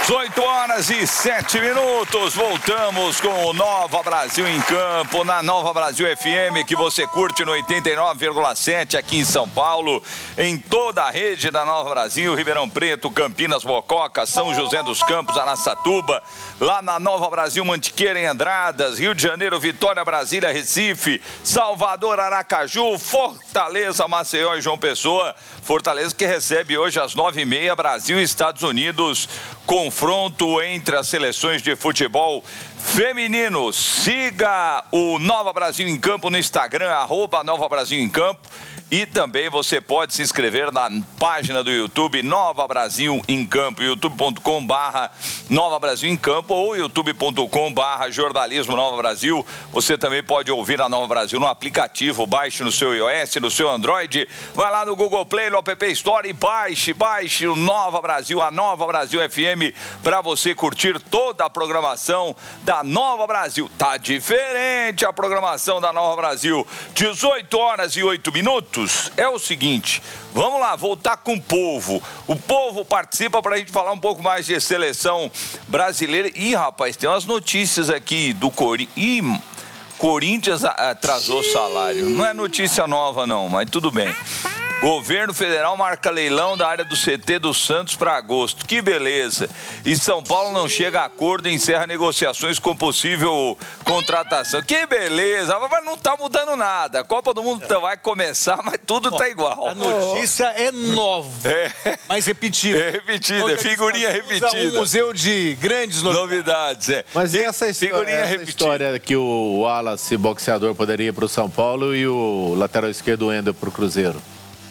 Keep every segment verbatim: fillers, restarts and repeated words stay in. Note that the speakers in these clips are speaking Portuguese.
dezoito horas e sete minutos, voltamos com o Nova Brasil em Campo, na Nova Brasil F M, que você curte no oitenta e nove vírgula sete aqui em São Paulo, em toda a rede da Nova Brasil, Ribeirão Preto, Campinas, Mococa, São José dos Campos, Araçatuba, lá na Nova Brasil, Mantiqueira, em Andradas, Rio de Janeiro, Vitória, Brasília, Recife, Salvador, Aracaju, Fortaleza, Maceió e João Pessoa. Fortaleza que recebe hoje às nove e meia, Brasil e Estados Unidos, confronto entre as seleções de futebol feminino. Siga o Nova Brasil em Campo no Instagram, arroba Nova Brasil em Campo. E também você pode se inscrever na página do YouTube Nova Brasil em Campo, youtube ponto com barra Nova Brasil em Campo ou youtube ponto com barra Jornalismo Nova Brasil. Você também pode ouvir a Nova Brasil no aplicativo, baixe no seu iOS, no seu Android, vai lá no Google Play, no App Store e baixe, baixe o Nova Brasil, a Nova Brasil F M, para você curtir toda a programação da Nova Brasil. Tá diferente a programação da Nova Brasil, dezoito horas e oito minutos. É o seguinte, vamos lá, voltar com o povo. O povo participa para a gente falar um pouco mais de seleção brasileira. Ih, rapaz, tem umas notícias aqui do Corinthians. Ih, Corinthians atrasou o salário. Não é notícia nova não, mas tudo bem. Governo federal marca leilão da área do C T do Santos para agosto. Que beleza. E São Paulo não chega a acordo e encerra negociações com possível contratação. Que beleza. Mas não tá mudando nada. A Copa do Mundo vai começar, mas tudo tá igual. A notícia é nova, é. mas repetida. É repetida, é figurinha repetida. Um museu de grandes novidades. É. Mas e essa, história, essa história que o Wallace, boxeador, poderia ir para o São Paulo e o lateral esquerdo, o Wendel, para o Cruzeiro?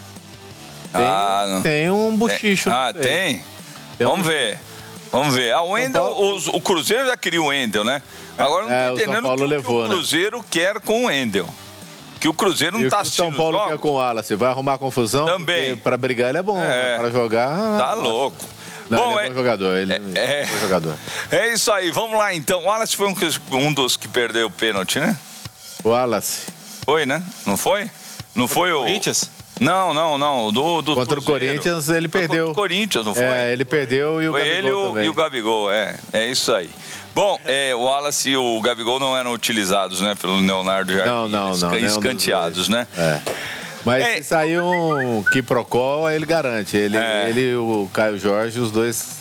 Tem, ah, não. tem um buchicho. Ah, tem? tem? Vamos um... ver. Vamos ver. A Wendel, Paulo... os, o Cruzeiro já queria o Wendel, né? Agora não é, tô entendendo o que, levou, que o Cruzeiro né? quer com o Wendel. Que o Cruzeiro não e tá assistindo. O São Paulo quer com o Wallace. Vai arrumar confusão? Também. Para brigar ele é bom. É. Para jogar. Tá louco. Não, bom, ele é bom jogador. Ele é, é bom jogador. É isso aí. Vamos lá então. O Wallace foi um, um dos que perdeu o pênalti, né? O Wallace. Foi, né? Não foi? Não foi, foi o. Corinthians? Não, não, não. Do, do Contra Cruzeiro. o Corinthians ele perdeu. Contra o Corinthians, não foi? É, ele perdeu e o foi Gabigol ele o, também. e o Gabigol, é. É isso aí. Bom, é, o Wallace e o Gabigol não eram utilizados, né? Pelo Leonardo Jardim. Não, não, não. Escanteados, né? É. Mas é. se sair um quiprocó, ele garante. Ele, é. ele e o Caio Jorge, os dois...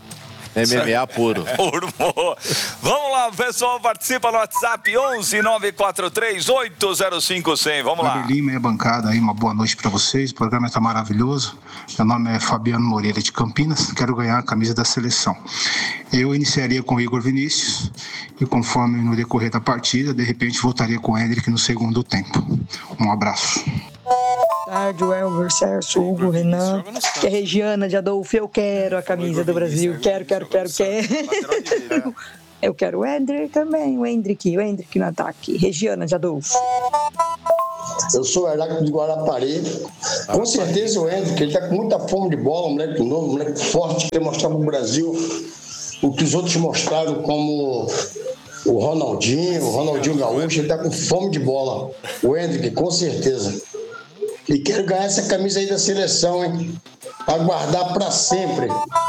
M M A puro. Vamos lá, pessoal, participa no WhatsApp onze nove quatro três oito zero cinco zero zero. Vamos lá. Lima e a bancada aí, uma boa noite para vocês. O programa está maravilhoso. Meu nome é Fabiano Moreira de Campinas. Quero ganhar a camisa da seleção. Eu iniciaria com o Igor Vinícius e conforme no decorrer da partida, de repente voltaria com o Hendrick no segundo tempo. Um abraço. Boa tarde, Elver, Sérgio, Hugo, Renan, que é Regiana de Adolfo. Eu quero a camisa do Brasil, quero, quero, quero, quero. Eu quero o Hendrick também, o Hendrick, o Hendrick no ataque. Regiana de Adolfo. Eu sou o Heraclio de Guarapari. Com certeza o Hendrick, ele tá com muita fome de bola, um moleque novo, um moleque forte, que quer mostrar pro Brasil o que os outros mostraram como... O Ronaldinho, o Ronaldinho Gaúcho, ele tá com fome de bola. O Hendrick, com certeza. E quero ganhar essa camisa aí da seleção, hein? Pra guardar pra sempre.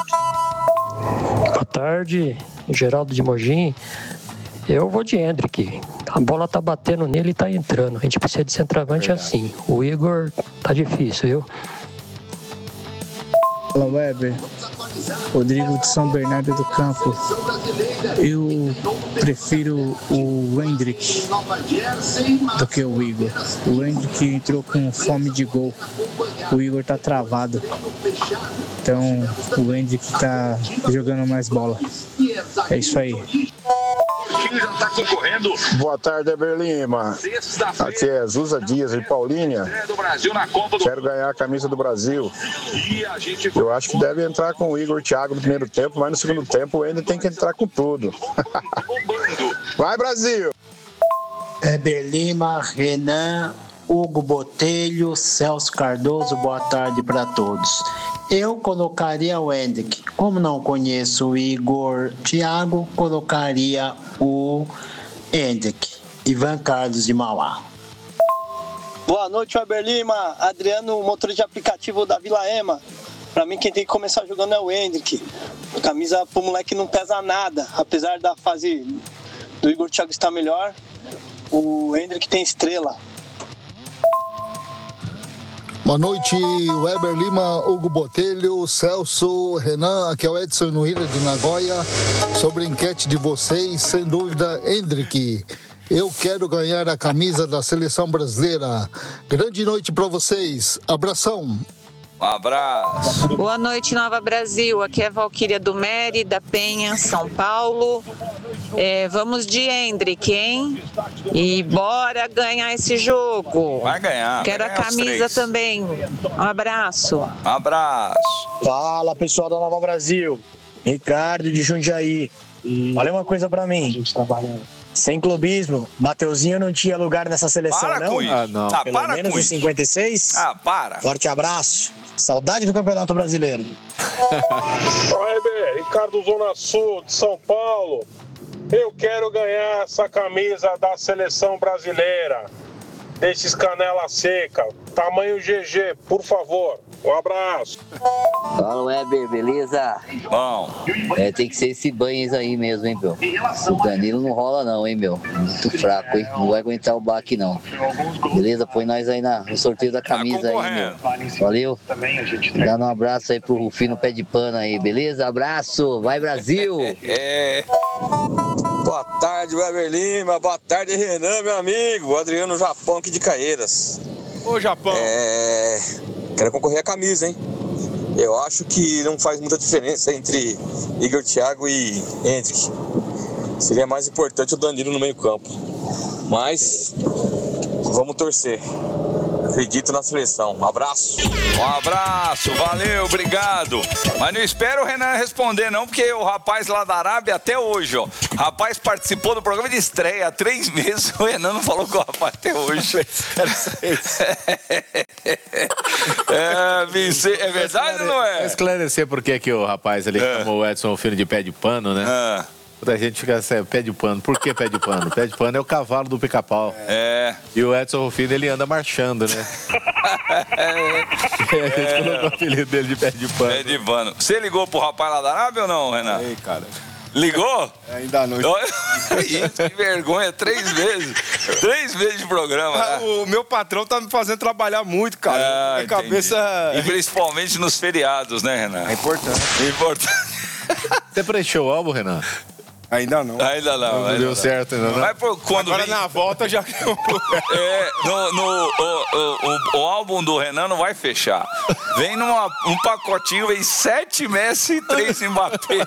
Boa tarde, Geraldo de Mogi. Eu vou de Hendrick. A bola tá batendo nele e tá entrando. A gente precisa de centroavante assim. O Igor tá difícil, viu? Fala, Weber. Rodrigo de São Bernardo do Campo. Eu prefiro o Hendrick do que o Igor. O Hendrick entrou com fome de gol. O Igor tá travado. Então o Hendrick tá jogando mais bola. É isso aí. Boa tarde, Eber Lima. Aqui é Zusa Dias de Paulínia. Quero ganhar a camisa do Brasil. Eu acho que deve entrar com o Igor Thiago no primeiro tempo, mas no segundo tempo ainda tem que entrar com tudo. Vai, Brasil! Eber Lima, Renan, Hugo Botelho, Celso Cardoso, boa tarde para todos. Eu colocaria o Hendrick. Como não conheço o Igor Thiago, colocaria o Hendrick. Ivan Carlos de Mauá. Boa noite, Weber Lima. Adriano, motorista de aplicativo da Vila Ema. Pra mim, quem tem que começar jogando é o Hendrick. A camisa pro moleque não pesa nada. Apesar da fase do Igor Thiago estar melhor, o Hendrick tem estrela. Boa noite, Weber Lima, Hugo Botelho, Celso, Renan, aqui é o Edson no Rio de Nagoya. Sobre a enquete de vocês, sem dúvida, Hendrick. Eu quero ganhar a camisa da seleção brasileira. Grande noite para vocês. Abração. Um abraço. Boa noite, Nova Brasil. Aqui é a Valquíria do Meri, da Penha, São Paulo. É, vamos de Hendrick, hein? E bora ganhar esse jogo. Vai ganhar. Quero vai ganhar a camisa também. Um abraço. Um abraço. Fala, pessoal da Nova Brasil. Ricardo de Jundiaí. Olha uma coisa pra mim. Sem clubismo, Mateuzinho não tinha lugar nessa seleção, para não? Com isso. Ah, não. Ah, Pelo para menos com em isso. cinquenta e seis? Ah, para. Forte abraço. Saudade do Campeonato Brasileiro. Oi, Ricardo Zona Sul de São Paulo. Eu quero ganhar essa camisa da seleção brasileira. Desses canela seca. Tamanho G G, por favor. Um abraço. Fala, Weber, beleza? Bom. É, tem que ser esse banho aí mesmo, hein, meu? O Danilo não rola não, hein, meu? Muito fraco, hein? Não vai aguentar o baque, não. Beleza? Põe nós aí na, no sorteio da camisa aí, meu. Valeu. Dando um abraço aí pro Rufino Pé de Pano aí, beleza? Abraço. Vai, Brasil. É. Boa tarde, Weber Lima. Boa tarde, Renan, meu amigo. Adriano Japão aqui de Caieiras. Ô, Japão. É... Quero concorrer à camisa, hein? Eu acho que não faz muita diferença entre Igor Thiago e Hendrick. Seria mais importante o Danilo no meio campo. Mas vamos torcer. Acredito na seleção. Um abraço. Um abraço, valeu, obrigado. Mas não espero o Renan responder, não, porque o rapaz lá da Arábia, até hoje, ó. O rapaz participou do programa de estreia há três meses. O Renan não falou com o rapaz até hoje. É, Vicente, é verdade ou não é? Esclarecer por que que o rapaz ali é. chamou o Edson Filho de pé de pano, né? É. A gente fica assim, pé de pano. Por que pé de pano? Pé de pano é o cavalo do pica-pau. É. E o Edson Rufino, ele anda marchando, né? É. A gente colocou o apelido dele de pé de pano. Pé de pano. Você ligou pro rapaz lá da Arábia ou não, Renan? Ei, cara. Ligou? Ainda não. Isso, que vergonha. Três vezes. Três vezes de programa. Ah, né? O meu patrão tá me fazendo trabalhar muito, cara. Ah, Minha cabeça... E principalmente nos feriados, né, Renan? É importante. É importante. Você preencheu o álbum, Renan? Ainda não. Ainda não. Não ainda deu não. certo ainda não. Mas por, quando Agora vem... na volta já... É, no, no, o, o, o, o álbum do Renan não vai fechar. Vem numa, um pacotinho, vem sete Messi e três Mbappé.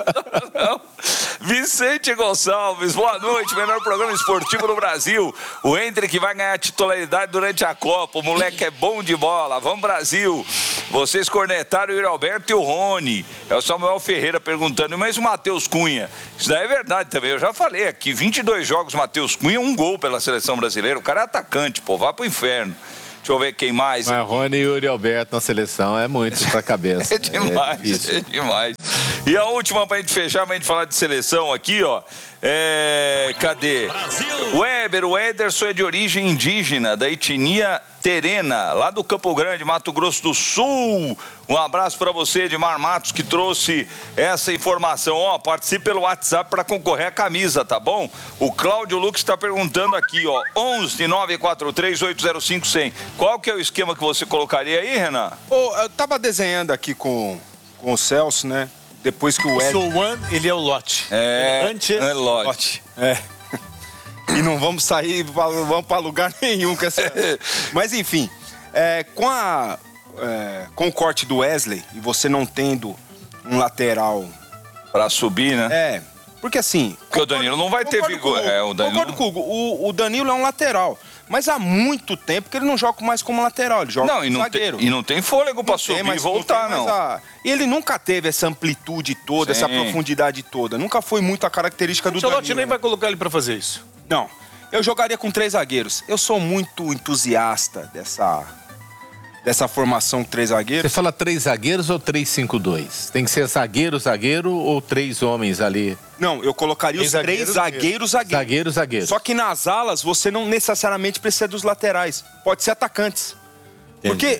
Vicente Gonçalves, boa noite, melhor programa esportivo do Brasil. O Hendrick vai ganhar titularidade durante a Copa. O moleque é bom de bola. Vamos, Brasil. Vocês cornetaram o Yuri Alberto e o Rony. É o Samuel Ferreira perguntando, mas o Matheus Cunha? Isso daí é verdade também. Eu já falei aqui, vinte e dois jogos, Matheus Cunha, um gol pela seleção brasileira. O cara é atacante, pô, vai pro inferno. Deixa eu ver quem mais. Mas Rony e Yuri Alberto na seleção é muito pra cabeça. É demais, é, é demais. E a última pra gente fechar, pra gente falar de seleção aqui, ó. É... Cadê? O Weber, o Ederson é de origem indígena, da etnia Terena, lá do Campo Grande, Mato Grosso do Sul. Um abraço pra você, Edmar Matos, que trouxe essa informação. Ó, participe pelo WhatsApp pra concorrer à camisa, tá bom? O Cláudio Lux tá perguntando aqui, ó, onze nove quatro três oito zero cinco zero zero. Qual que é o esquema que você colocaria aí, Renan? Oh, eu tava desenhando aqui com, com o Celso, né? Depois que o Ed... Eu sou o One, ele é o Lote. É, Ante... é Lote. É. E não vamos sair, vamos para lugar nenhum com essa... Mas enfim, é, com, a, é, com o corte do Wesley e você não tendo um lateral... Pra subir, né? É, porque assim... Porque o Danilo não vai ter vigor. Com, é, o Danilo... Concordo com o Hugo, o, o Danilo é um lateral. Mas há muito tempo que ele não joga mais como lateral, ele joga não, como e não zagueiro. Tem, e não tem fôlego pra subir e voltar, não. A... Ele nunca teve essa amplitude toda, Sim. essa profundidade toda. Nunca foi muito a característica do Danilo. O Ancelotti nem vai colocar ele pra fazer isso. Não. Eu jogaria com três zagueiros. Eu sou muito entusiasta dessa, dessa formação três zagueiros. Você fala três zagueiros ou três cinco dois? Tem que ser zagueiro, zagueiro ou três homens ali? Não, eu colocaria os três zagueiros, zagueiros. Zagueiro, zagueiro. Só que nas alas você não necessariamente precisa dos laterais. Pode ser atacantes. Entendi. Porque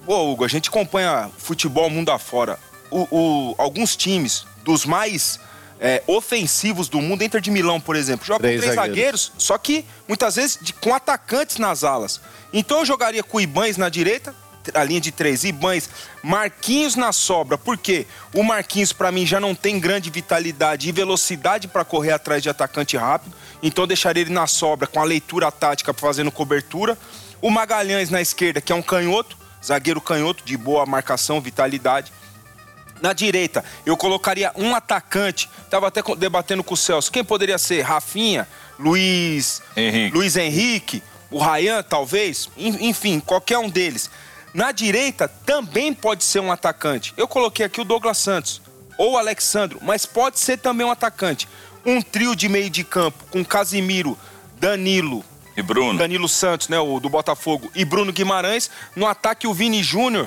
Pô, Hugo, a gente acompanha futebol mundo afora. O, o, alguns times dos mais é, ofensivos do mundo, Inter de Milão, por exemplo, joga três com três zagueiros. zagueiros, só que muitas vezes de, com atacantes nas alas. Então eu jogaria com o Ibañez na direita, a linha de três, Ibañez, Marquinhos na sobra, porque o Marquinhos pra mim já não tem grande vitalidade e velocidade para correr atrás de atacante rápido, então eu deixaria ele na sobra com a leitura tática fazendo cobertura. O Magalhães na esquerda, que é um canhoto, zagueiro canhoto de boa marcação, vitalidade. Na direita, eu colocaria um atacante, estava até debatendo com o Celso, quem poderia ser? Rafinha, Luiz Henrique, Luiz Henrique, o Ryan, talvez, enfim, qualquer um deles. Na direita, também pode ser um atacante. Eu coloquei aqui o Douglas Santos, ou o Alexandro, mas pode ser também um atacante. Um trio de meio de campo, com Casimiro, Danilo... E Bruno. Danilo Santos, né, o do Botafogo, e Bruno Guimarães. No ataque, o Vini Júnior...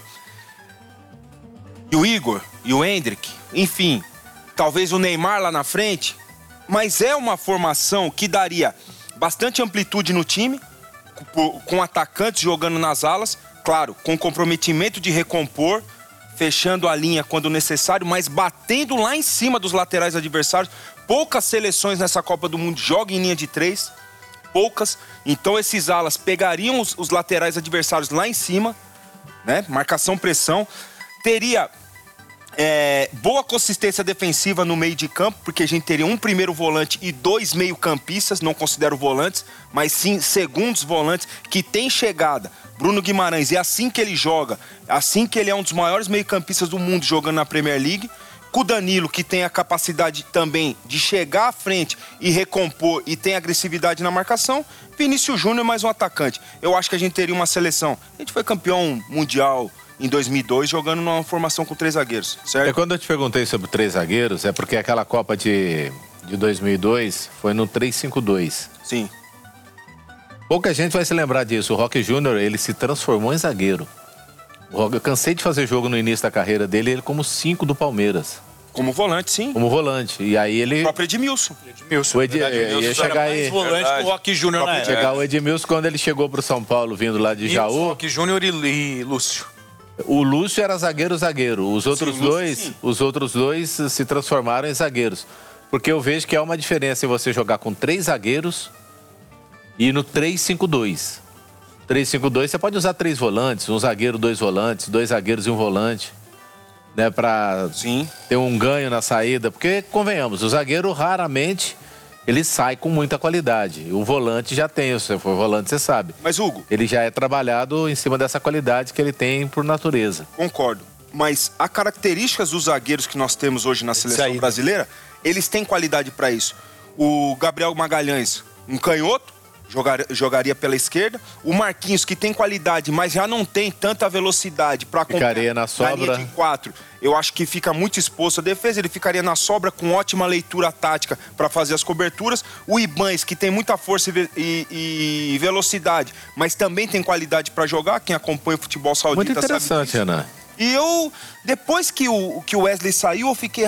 E o Igor, e o Endrick, enfim, talvez o Neymar lá na frente, mas é uma formação que daria bastante amplitude no time, com, com atacantes jogando nas alas, claro, com comprometimento de recompor, fechando a linha quando necessário, mas batendo lá em cima dos laterais adversários. Poucas seleções nessa Copa do Mundo jogam em linha de três, poucas, então esses alas pegariam os, os laterais adversários lá em cima, né? Marcação, pressão. Teria é, boa consistência defensiva no meio de campo, porque a gente teria um primeiro volante e dois meio-campistas, não considero volantes, mas sim segundos volantes, que tem chegada. Bruno Guimarães, é assim que ele joga, assim que ele é um dos maiores meio-campistas do mundo jogando na Premier League. Com o Danilo, que tem a capacidade também de chegar à frente e recompor e tem agressividade na marcação. Vinícius Júnior, mais um atacante. Eu acho que a gente teria uma seleção. A gente foi campeão mundial em dois mil e dois, jogando numa formação com três zagueiros, certo? É, quando eu te perguntei sobre três zagueiros, é porque aquela Copa de, de dois mil e dois foi no três cinco dois. Sim. Pouca gente vai se lembrar disso. O Roque Júnior, ele se transformou em zagueiro. Eu cansei de fazer jogo no início da carreira dele, ele como cinco do Palmeiras. Como volante, sim. Como volante. E aí ele... O próprio Edmilson. Edmilson. O Ed... Edmilson ia chegar aí... mais volante que o Roque Júnior na época. Chegar o Edmilson quando ele chegou pro São Paulo, vindo lá de Edmilson, Jaú. Roque Júnior e, e Lúcio. O Lúcio era zagueiro-zagueiro. Os outros sim, Lúcio, dois, sim. os outros dois se transformaram em zagueiros. Porque eu vejo que há uma diferença em você jogar com três zagueiros e no três cinco dois. três cinco dois, você pode usar três volantes, um zagueiro, dois volantes, dois zagueiros e um volante, né, pra Sim. ter um ganho na saída. Porque, convenhamos, o zagueiro raramente ele sai com muita qualidade. O volante já tem, se for volante, você sabe. Mas, Hugo... Ele já é trabalhado em cima dessa qualidade que ele tem por natureza. Concordo. Mas as características dos zagueiros que nós temos hoje na seleção Saída. brasileira, eles têm qualidade para isso. O Gabriel Magalhães, um canhoto, jogar, jogaria pela esquerda. O Marquinhos, que tem qualidade, mas já não tem tanta velocidade para acompanhar. Ficaria na sobra. Na linha de quatro. Eu acho que fica muito exposto à defesa. Ele ficaria na sobra com ótima leitura tática para fazer as coberturas. O Ibañez, que tem muita força e, e, e velocidade, mas também tem qualidade para jogar. Quem acompanha o futebol saudita Muito interessante, sabe disso. Renan. E eu, depois que o, que o Wesley saiu, eu fiquei